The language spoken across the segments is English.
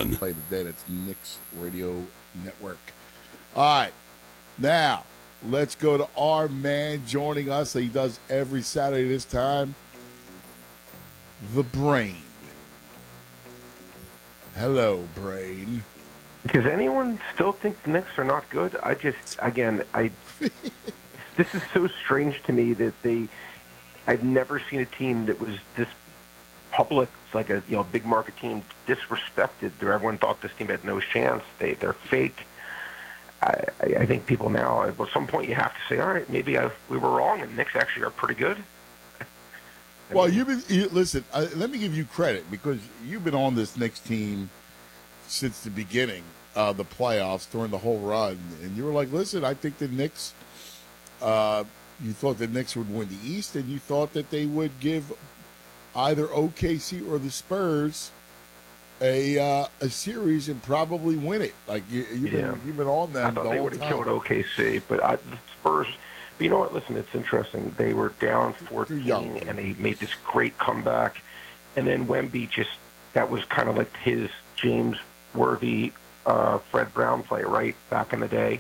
one. Play today. That's Knicks Radio Network. All right. Now, let's go to our man joining us. He does every Saturday this time. The Brain. Hello, Brain. Does anyone still think the Knicks are not good? This is so strange to me that I've never seen a team that was this public, it's like a big market team, disrespected. Everyone thought this team had no chance. They're fake. I think people now, at some point, you have to say, all right, maybe we were wrong, and the Knicks actually are pretty good. Listen, let me give you credit because you've been on this Knicks team since the beginning of the playoffs during the whole run, and you were like, listen, I think the Knicks, you thought the Knicks would win the East, and you thought that they would give either OKC or the Spurs a series and probably win it. Like you've been on them. I thought they would have killed OKC, but the Spurs. But you know what? Listen, it's interesting. They were down 14, and they made this great comeback, and then Wemby that was kind of like his James Worthy, Fred Brown play, right back in the day.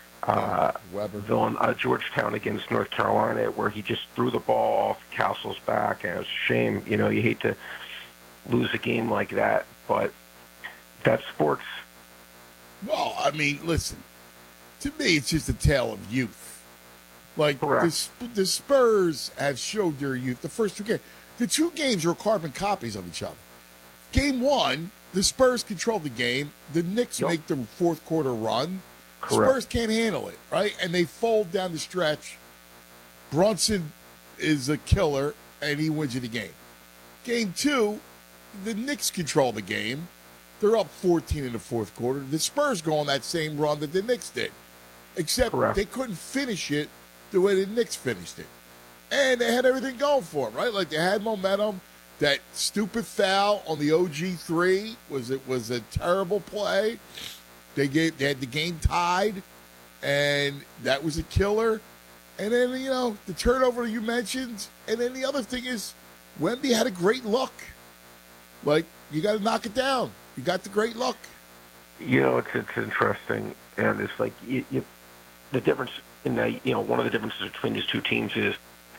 Georgetown against North Carolina, where he just threw the ball off Castle's back, and it was a shame. You hate to lose a game like that, but that's sports. Well, I mean, listen, to me, it's just a tale of youth. Like, the Spurs have showed their youth. The first two games, the two games were carbon copies of each other. Game one, the Spurs control the game. The Knicks make the fourth quarter run. Correct. Spurs can't handle it, right? And they fold down the stretch. Brunson is a killer, and he wins you the game. Game two, the Knicks control the game. They're up 14 in the fourth quarter. The Spurs go on that same run that the Knicks did, except they couldn't finish it the way the Knicks finished it. And they had everything going for them, right? Like they had momentum. That stupid foul on the OG3 was a terrible play. They had the game tied, and that was a killer. And then, the turnover you mentioned. And then the other thing is, Wemby had a great look. Like, you got to knock it down. You got the great look. It's interesting. And it's like the difference in one of the differences between these two teams is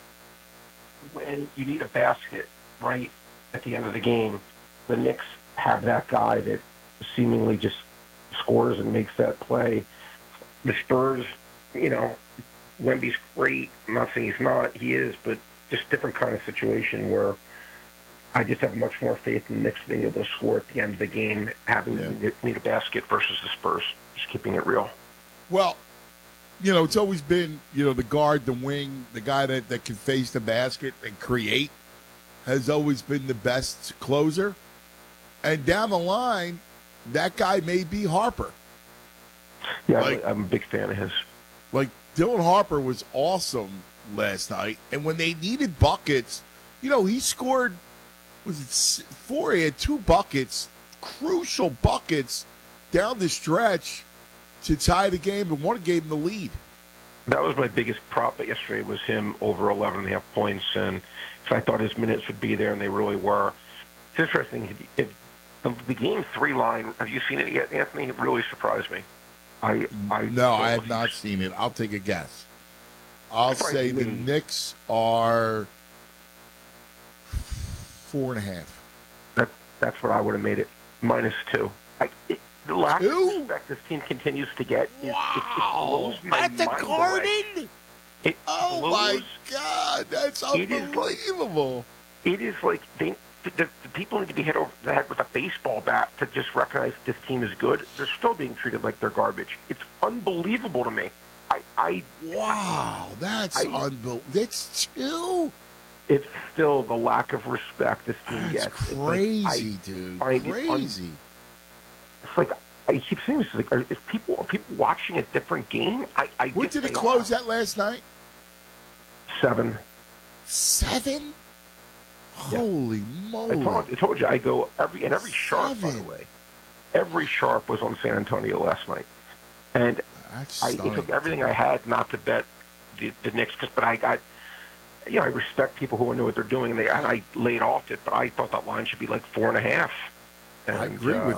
when you need a basket right at the end of the game, the Knicks have that guy that seemingly just scores and makes that play. The Spurs, Wemby's great. I'm not saying he's not. He is, but just different kind of situation where I just have much more faith in the Knicks being able to score at the end of the game, having to need a basket versus the Spurs. Just keeping it real. Well, it's always been, the guard, the wing, the guy that can face the basket and create has always been the best closer. And down the line, that guy may be Harper. Yeah, I'm a big fan of his. Like, Dylan Harper was awesome last night. And when they needed buckets, he scored, was it 4? He had 2 buckets, crucial buckets down the stretch to tie the game, and one gave him the lead. That was my biggest prop yesterday was him over 11.5 points. And I thought his minutes would be there, and they really were. It's interesting. The Game 3 line, have you seen it yet, Anthony? It really surprised me. I have not seen it. I'll take a guess. I'll say the Knicks are 4.5. That's what I would have made it, -2. The lack of respect this team continues to get is it blows my mind at the Garden? Away. Oh, my God. That's unbelievable. It is like the people need to be hit over the head with a baseball bat to just recognize this team is good. They're still being treated like they're garbage. It's unbelievable to me. That's unbelievable. That's 2? It's still the lack of respect this team gets. That's crazy, dude. Crazy. It's like I keep saying this. Like, are people watching a different game? What did it close at last night? 7. 7? Yeah. Holy moly! I told you. I go every sharp. By the way, every sharp was on San Antonio last night, and it took everything I had not to bet the Knicks. But I got, I respect people who know what they're doing. And I laid off it, but I thought that line should be like 4.5. I agree with